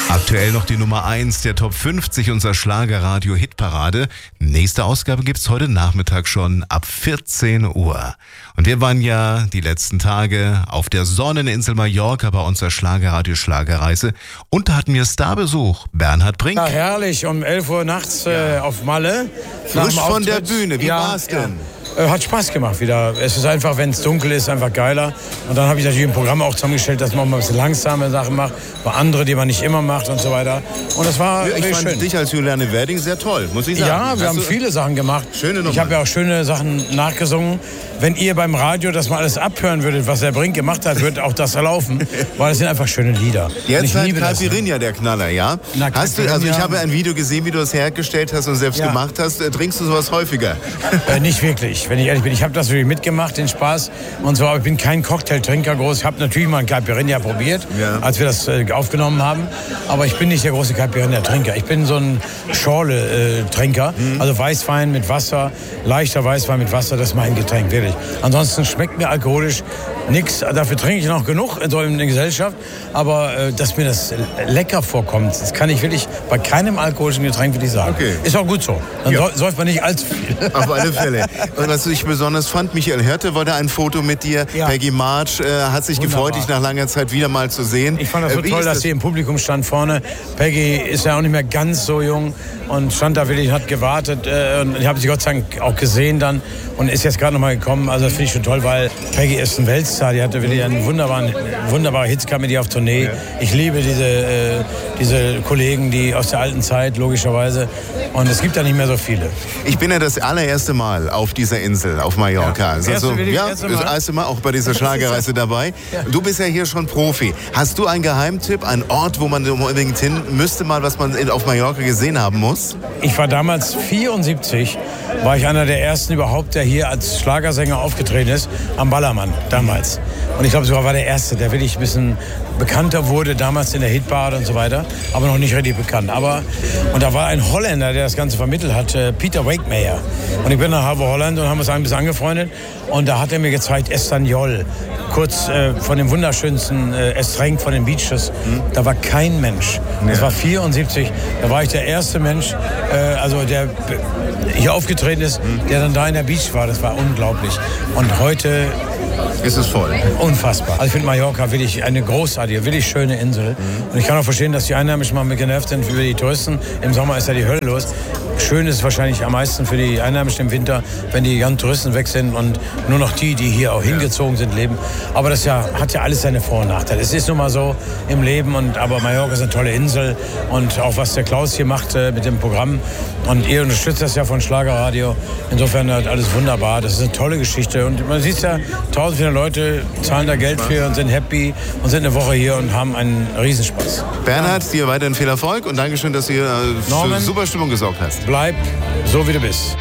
Aktuell noch die Nummer 1 der Top 50 unserer Schlagerradio-Hitparade. Nächste Ausgabe gibt's heute Nachmittag schon ab 14 Uhr. Und wir waren ja die letzten Tage auf der Sonneninsel Mallorca bei unserer Schlagerradio-Schlagerreise. Und da hatten wir Starbesuch. Bernhard Brink. Ja, herrlich, um 11 Uhr nachts auf Malle. Frisch von der Bühne, wie war's denn? Hat Spaß gemacht wieder. Es ist einfach, wenn es dunkel ist, einfach geiler. Und dann habe ich natürlich ein Programm auch zusammengestellt, dass man auch mal ein bisschen langsame Sachen macht, bei andere, die man nicht immer macht und so weiter. Und das war ich fand schön. dich als Juliane Werding sehr toll, muss ich sagen. Ja, wir haben viele Sachen gemacht. Schöne Nummer. Ich habe ja auch schöne Sachen nachgesungen. Wenn ihr beim Radio das mal alles abhören würdet, was der Brink gemacht hat, würde auch das laufen, weil das sind einfach schöne Lieder. Jetzt halt Caipirinha der Knaller, ja? Also ich habe ein Video gesehen, wie du das hergestellt hast und selbst gemacht hast. Trinkst du sowas häufiger? Nicht wirklich, wenn ich ehrlich bin. Ich habe das wirklich mitgemacht, den Spaß und so, aber ich bin kein Cocktailtrinker groß. Ich habe natürlich mal ein Caipirinha probiert, als wir das aufgenommen haben, aber ich bin nicht der große Caipirinha-Trinker. Ich bin so ein Schorle-Trinker, also Weißwein mit Wasser, leichter Weißwein mit Wasser, das ist mein Getränk, wirklich. Ansonsten schmeckt mir alkoholisch nichts. Dafür trinke ich noch genug in der Gesellschaft. Aber dass mir das lecker vorkommt, das kann ich wirklich bei keinem alkoholischen Getränk wirklich sagen. Okay. Ist auch gut so. Dann säuft man nicht allzu viel. Auf alle Fälle. Und was ich besonders fand, Michael Hirte wollte ein Foto mit dir. Ja. Peggy March hat sich gefreut, dich nach langer Zeit wieder mal zu sehen. Ich fand das so toll, dass sie im Publikum stand vorne. Peggy ist ja auch nicht mehr ganz so jung und stand da wirklich, hat gewartet. Und ich habe sie Gott sei Dank auch gesehen dann und ist jetzt gerade noch mal gekommen. Also das finde ich schon toll, weil Peggy ist ein Weltstar. Die hatte wirklich einen wunderbare Hits mit ihr auf Tournee. Ja. Ich liebe diese Kollegen, die aus der alten Zeit, logischerweise. Und es gibt da nicht mehr so viele. Ich bin ja das allererste Mal auf dieser Insel, auf Mallorca. Ja. Das erste Mal auch bei dieser Schlagerreise dabei. Ja. Du bist ja hier schon Profi. Hast du einen Geheimtipp, einen Ort, wo man unbedingt hin müsste, mal was man auf Mallorca gesehen haben muss? Ich war damals 74, war ich einer der ersten überhaupt, der hier als Schlagersänger aufgetreten ist, am Ballermann damals. Und ich glaube sogar war der Erste, der wirklich ein bisschen bekannter wurde, damals in der Hitparade und so weiter, aber noch nicht richtig bekannt. Und da war ein Holländer, der das Ganze vermittelt hat, Peter Wakemeyer. Und ich bin nach Harbour Holland und haben uns ein bisschen angefreundet. Und da hat er mir gezeigt, Estanyol, kurz von dem wunderschönsten Estreng von den Beaches. Da war kein Mensch. Das war 74. Da war ich der erste Mensch, der hier aufgetreten ist, der dann da in der Beach war. Das war unglaublich. Und heute ist es voll. Unfassbar. Also ich finde Mallorca wirklich eine großartige, wirklich schöne Insel. Und ich kann auch verstehen, dass die Einheimischen mal mit genervt sind über die Touristen. Im Sommer ist ja die Hölle los. Schön ist es wahrscheinlich am meisten für die Einheimischen im Winter, wenn die ganzen Touristen weg sind und nur noch die hier auch hingezogen sind, leben. Aber das hat ja alles seine Vor- und Nachteile. Es ist nun mal so im Leben. Aber Mallorca ist eine tolle Insel. Und auch was der Klaus hier macht mit dem Programm. Und ihr unterstützt das ja von Schlagerradio. Insofern alles wunderbar. Das ist eine tolle Geschichte. Und man sieht ja, 1400 Leute zahlen da Geld für und sind happy und sind eine Woche hier und haben einen Riesenspaß. Bernhard, dir weiterhin viel Erfolg und Dankeschön, dass du hier für super Stimmung gesorgt hast. Bleib so, wie du bist.